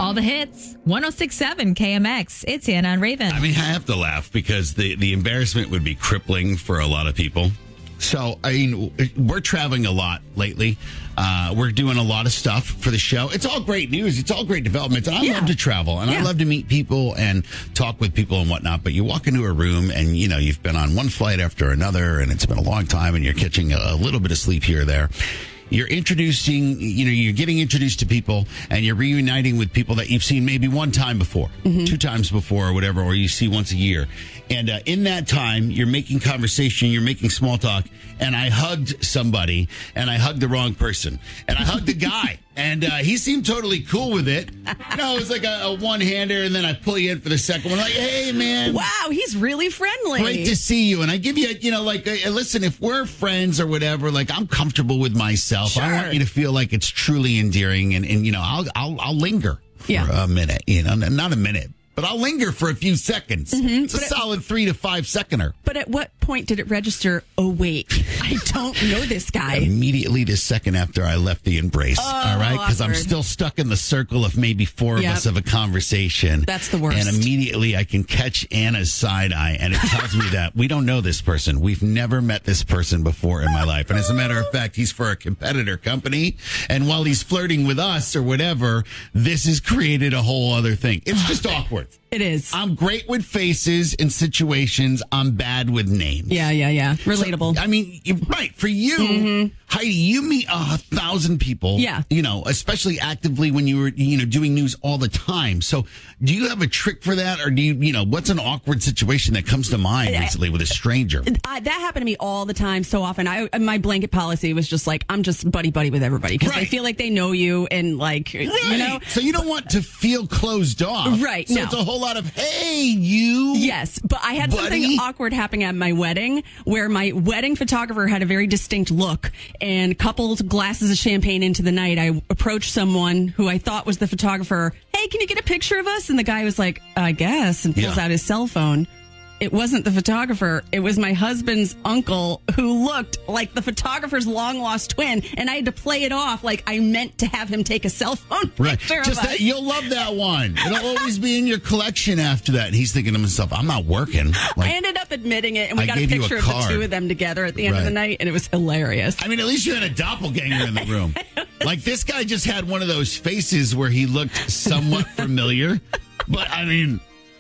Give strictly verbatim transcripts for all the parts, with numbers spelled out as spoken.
All the hits, one oh six point seven K M X. It's Anna and Raven. I mean, I have to laugh because the, the embarrassment would be crippling for a lot of people. So, I mean, we're traveling a lot lately. Uh, we're doing a lot of stuff for the show. It's all great news. It's all great developments. And I Yeah. love to travel and Yeah. I love to meet people and talk with people and whatnot. But you walk into a room and, you know, you've been on one flight after another and it's been a long time and you're catching a, a little bit of sleep here or there. You're introducing, you know, you're getting introduced to people and you're reuniting with people that you've seen maybe one time before, mm-hmm. two times before or whatever, or you see once a year. And uh, in that time, you're making conversation, you're making small talk. And I hugged somebody and I hugged the wrong person. And I hugged a guy and uh, he seemed totally cool with it. You know, it was like a, a one-hander and then I pull you in for the second one. Like, hey, man. Wow, he's really friendly. Great to see you. And I give you, you know, like, uh, listen, if we're friends or whatever, like, I'm comfortable with myself. Sure. I want you to feel like it's truly endearing. And, and you know, I'll, I'll, I'll linger for Yeah. a minute, you know, not a minute, but I'll linger for a few seconds. Mm-hmm. It's a But it- solid three to five seconder. But at what point did it register, oh, wait, I don't know this guy? Immediately the second after I left the embrace. Oh, all right. Because I'm awkward. still stuck in the circle of maybe four of Yep. us of a conversation. That's the worst. And immediately I can catch Anna's side eye and it tells me that we don't know this person. We've never met this person before in my life. And as a matter of fact, he's for a competitor company. And while he's flirting with us or whatever, this has created a whole other thing. It's just awkward. It is. I'm great with faces and situations. I'm bad with names. Yeah, yeah, yeah. Relatable. So, I mean, you're right. For you, Mm-hmm. Heidi, you meet a thousand people. Yeah. You know, especially actively when you were, you know, doing news all the time. So do you have a trick for that? Or do you, you know, what's an awkward situation that comes to mind I- recently with a stranger? I, that happened to me all the time, so often. I my blanket policy was just like, I'm just buddy buddy with everybody because I Right. feel like they know you and like, Right. you know. So you don't want to feel closed off. Right, So no. it's a whole lot of, hey, you. Yes, but I had Buddy. something awkward happening at my wedding where my wedding photographer had a very distinct look and coupled glasses of champagne into the night. I approached someone who I thought was the photographer. Hey, can you get a picture of us? And the guy was like, I guess, and pulls Yeah. out his cell phone. It wasn't the photographer. It was my husband's uncle who looked like the photographer's long lost twin. And I had to play it off like I meant to have him take a cell phone Right. picture Just of that us. you'll love that one. It'll always be in your collection after that. And he's thinking to himself, I'm not working. Like, I ended up admitting it, and we I got a gave you a picture of the card. two of them together at the end of the Right. night, and it was hilarious. I mean, at least you had a doppelganger in the room. Like, this guy just had one of those faces where he looked somewhat familiar. But, I mean,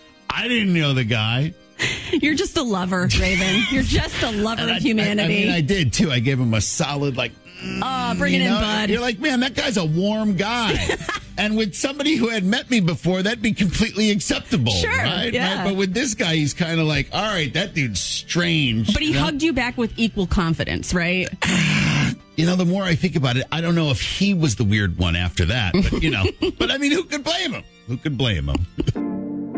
I didn't know the guy. You're just a lover, Raven. You're just a lover And of I, humanity. I, I mean, I did, too. I gave him a solid, like, oh, bring it you in, know, bud. You're like, man, that guy's a warm guy. And with somebody who had met me before, that'd be completely acceptable. Sure, Right? yeah. Right? But with this guy, he's kind of like, all right, that dude's strange. But he you know? hugged you back with equal confidence, right? You know, the more I think about it, I don't know if he was the weird one after that. But, you know, but I mean, who could blame him? Who could blame him?